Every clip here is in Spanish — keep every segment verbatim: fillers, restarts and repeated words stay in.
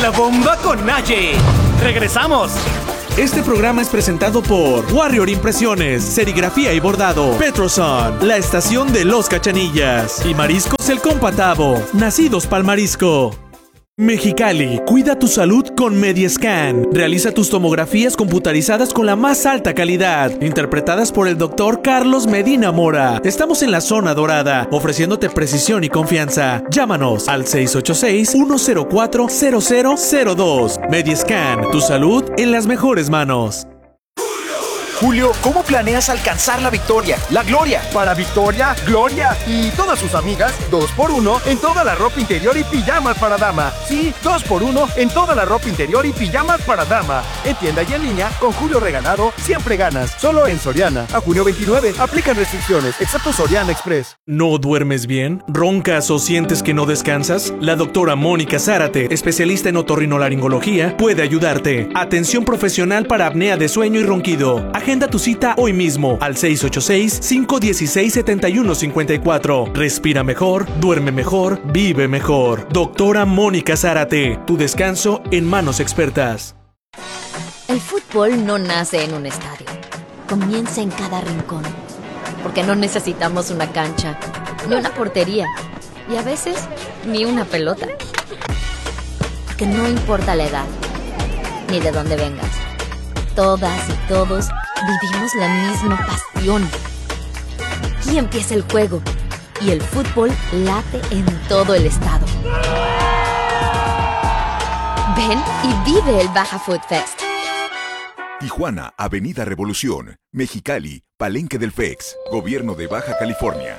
La bomba con Naye. ¡Regresamos! Este programa es presentado por Warrior Impresiones, Serigrafía y Bordado, Petroson, la estación de los Cachanillas y Mariscos El Compatavo, nacidos pa'l marisco. Mexicali, cuida tu salud con Mediascan. Realiza tus tomografías computarizadas con la más alta calidad, interpretadas por el doctor Carlos Medina Mora. Estamos en la zona dorada, ofreciéndote precisión y confianza. Llámanos al seis ocho seis, uno cero cuatro, cero cero cero dos. Mediascan, tu salud en las mejores manos. Julio, ¿cómo planeas alcanzar la victoria, la gloria? Para Victoria, Gloria y todas sus amigas, dos por uno en toda la ropa interior y pijamas para dama. Sí, dos por uno en toda la ropa interior y pijamas para dama. En tienda y en línea, con Julio Regalado, siempre ganas. Solo en Soriana. A junio veintinueve, aplican restricciones, excepto Soriana Express. ¿No duermes bien? ¿Roncas o sientes que no descansas? La doctora Mónica Zárate, especialista en otorrinolaringología, puede ayudarte. Atención profesional para apnea de sueño y ronquido. Agenda tu cita hoy mismo al seis ocho seis, cinco uno seis, siete uno cinco cuatro. Respira mejor, duerme mejor, vive mejor. Doctora Mónica Zárate, tu descanso en manos expertas. El fútbol no nace en un estadio, comienza en cada rincón. Porque no necesitamos una cancha, ni una portería, y a veces ni una pelota. Porque no importa la edad, ni de dónde vengas. Todas y todos vivimos la misma pasión. Aquí empieza el juego y el fútbol late en todo el estado. Ven y vive el Baja Food Fest. Tijuana, Avenida Revolución. Mexicali, Palenque del F E X, Gobierno de Baja California.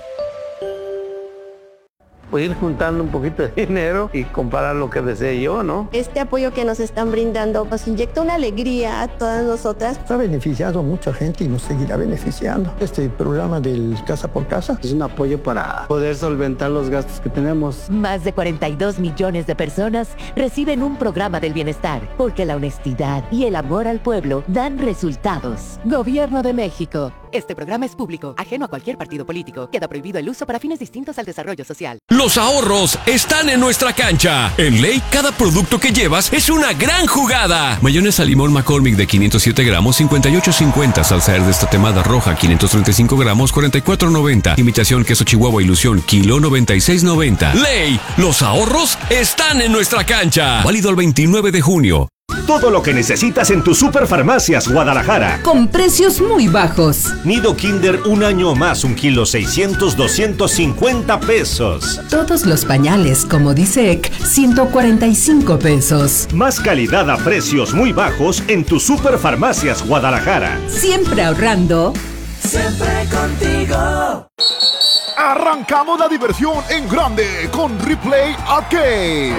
Pues ir juntando un poquito de dinero y comprar lo que desee yo, ¿no? Este apoyo que nos están brindando nos inyecta una alegría a todas nosotras. Ha beneficiado a mucha gente y nos seguirá beneficiando. Este programa del Casa por Casa es un apoyo para poder solventar los gastos que tenemos. Más de cuarenta y dos millones de personas reciben un programa del bienestar, porque la honestidad y el amor al pueblo dan resultados. Gobierno de México. Este programa es público, ajeno a cualquier partido político. Queda prohibido el uso para fines distintos al desarrollo social. Los ahorros están en nuestra cancha. En Ley, cada producto que llevas es una gran jugada. Mayonesa limón McCormick de quinientos siete gramos, cincuenta y ocho cincuenta. Salsa Herdes tatemada roja, quinientos treinta y cinco gramos, cuarenta y cuatro noventa. Imitación queso Chihuahua Ilusión, kilo noventa y seis noventa. Ley, los ahorros están en nuestra cancha. Válido el veintinueve de junio. Todo lo que necesitas en tus Superfarmacias Guadalajara. Con precios muy bajos. Nido Kinder un año más, un kilo seiscientos, doscientos cincuenta pesos. Todos los pañales, como dice E C, ciento cuarenta y cinco pesos. Más calidad a precios muy bajos en tus Superfarmacias Guadalajara. Siempre ahorrando. Siempre contigo. Arrancamos la diversión en grande con Replay Arcade.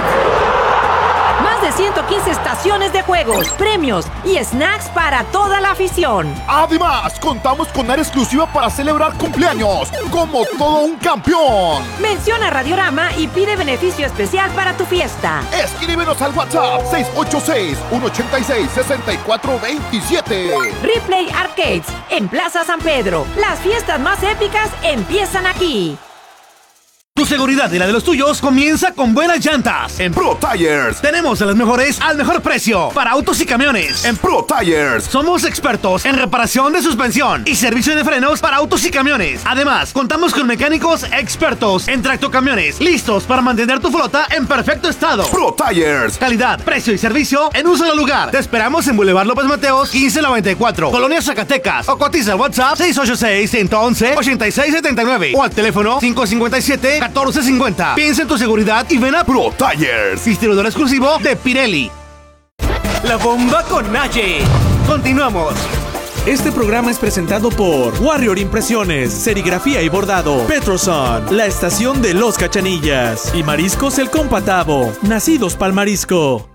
Más de ciento quince estaciones de juegos, premios y snacks para toda la afición. Además, contamos con área exclusiva para celebrar cumpleaños, como todo un campeón. Menciona Radiorama y pide beneficio especial para tu fiesta. Escríbenos al WhatsApp seis ocho seis, uno ocho seis, seis cuatro dos siete. Replay Arcades, en Plaza San Pedro. Las fiestas más épicas empiezan aquí. Tu seguridad y la de los tuyos comienza con buenas llantas. En Pro Tires tenemos a las mejores al mejor precio para autos y camiones. En Pro Tires somos expertos en reparación de suspensión y servicio de frenos para autos y camiones. Además, contamos con mecánicos expertos en tractocamiones, listos para mantener tu flota en perfecto estado. Pro Tires, calidad, precio y servicio en un solo lugar. Te esperamos en Boulevard López Mateos quince noventa y cuatro, Colonia Zacatecas, o cotiza al WhatsApp seis ocho seis, uno uno uno, ocho seis siete nueve o al teléfono cinco cinco siete, catorce cincuenta. Piensa en tu seguridad y ven a Pro Tires, distribuidor exclusivo de Pirelli. La bomba con Naye. Continuamos. Este programa es presentado por Warrior Impresiones, Serigrafía y Bordado, Petroson, la estación de los Cachanillas y Mariscos El Compatavo, nacidos pa'l marisco.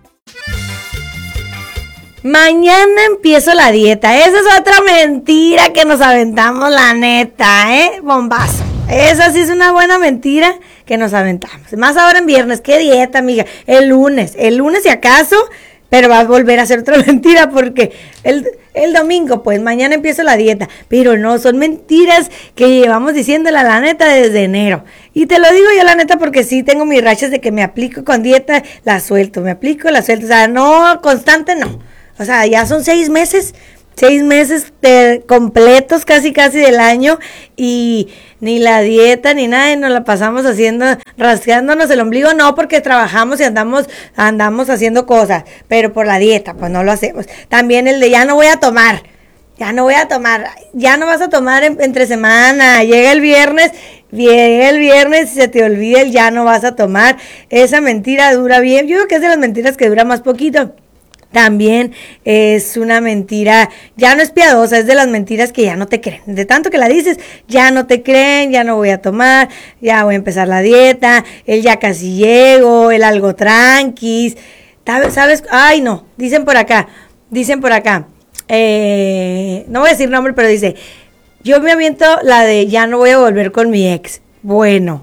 Mañana empiezo la dieta. Esa es otra mentira que nos aventamos, la neta, ¿eh? Bombazo. Esa sí es una buena mentira que nos aventamos. Más ahora en viernes. ¿Qué dieta, amiga? El lunes. El lunes, si acaso, pero va a volver a ser otra mentira porque el, el domingo, pues mañana empiezo la dieta, pero no, son mentiras que llevamos diciéndola la neta desde enero, y te lo digo yo la neta porque sí tengo mis rachas de que me aplico con dieta, la suelto, me aplico, la suelto, o sea, no, constante no, o sea, ya son seis meses, seis meses de, completos casi casi del año, y ni la dieta ni nada, y nos la pasamos haciendo, rascándonos el ombligo, no porque trabajamos y andamos, andamos haciendo cosas, pero por la dieta, pues no lo hacemos. También el de ya no voy a tomar, ya no voy a tomar, ya no vas a tomar en, entre semana, llega el viernes, llega el viernes y se te olvida el ya no vas a tomar, esa mentira dura bien, yo creo que es de las mentiras que dura más poquito. También es una mentira, ya no es piadosa, es de las mentiras que ya no te creen, de tanto que la dices, ya no te creen, ya no voy a tomar, ya voy a empezar la dieta, el ya casi llego, el algo tranquis, ¿sabes? Ay no, dicen por acá, dicen por acá, eh, no voy a decir nombre, pero dice, yo me aviento la de ya no voy a volver con mi ex, bueno,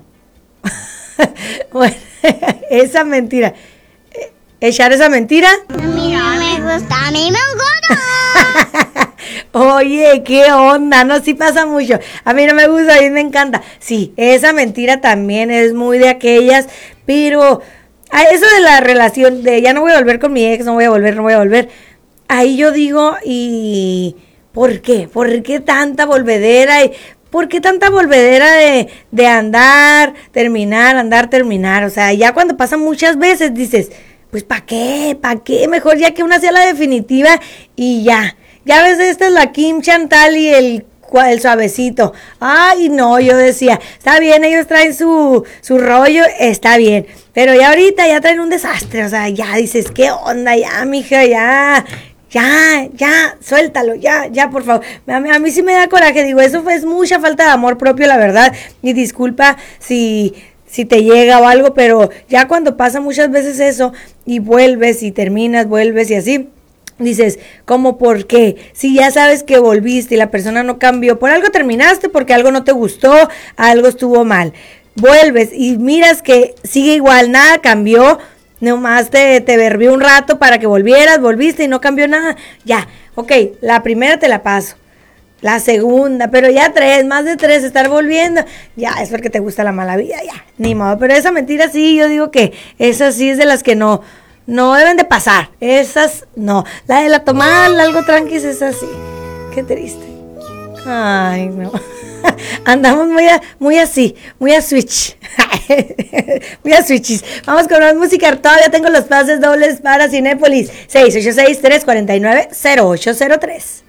bueno, esa mentira, echar esa mentira. A mí no me gusta, a mí me gusta. Oye, qué onda, no, sí pasa mucho. A mí no me gusta, a mí me encanta. Sí, esa mentira también es muy de aquellas, pero a eso de la relación de ya no voy a volver con mi ex, no voy a volver, no voy a volver. Ahí yo digo, ¿y por qué? ¿Por qué tanta volvedera? Y ¿por qué tanta volvedera de, de andar, terminar, andar, terminar? O sea, ya cuando pasa muchas veces dices, pues ¿para qué? ¿Para qué? Mejor ya que una sea la definitiva y ya. Ya ves, esta es la Kim Chantal y el, el suavecito. Ay, no, yo decía, está bien, ellos traen su, su rollo, está bien. Pero ya ahorita ya traen un desastre, o sea, ya dices, ¿qué onda? Ya, mija, ya, ya, ya, suéltalo, ya, ya, por favor. A mí, a mí sí me da coraje, digo, eso es mucha falta de amor propio, la verdad. Y disculpa si... si te llega o algo, pero ya cuando pasa muchas veces eso y vuelves y terminas, vuelves y así, dices, ¿cómo por qué? Si ya sabes que volviste y la persona no cambió, por algo terminaste, porque algo no te gustó, algo estuvo mal, vuelves y miras que sigue igual, nada cambió, nomás te, te verbió un rato para que volvieras, volviste y no cambió nada, ya, ok, la primera te la paso. La segunda, pero ya tres, más de tres, estar volviendo, ya es porque te gusta la mala vida, ya, ni modo, pero esa mentira sí, yo digo que esa sí es de las que no, no deben de pasar, esas no, la de la tomar, la algo tranqui, es así, qué triste, ay no, andamos muy, a, muy así, muy a switch, muy a switches, vamos con más música, todavía tengo los pases dobles para Cinépolis, seis ocho seis, tres cuatro nueve, cero ocho cero tres.